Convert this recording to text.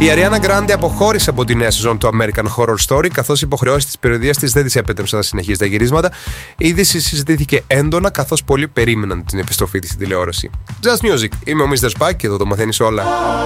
Η Ariana Grande αποχώρησε από τη νέα σεζόν του American Horror Story, καθώς οι υποχρεώσεις της περιοδίας της δεν της επέτρεψαν να συνεχίσει τα γυρίσματα. Η είδηση συζητήθηκε έντονα, καθώς πολλοί περίμεναν την επιστροφή της στην τηλεόραση. Just Music. Είμαι ο Mr. Spike και εδώ το μαθαίνεις όλα.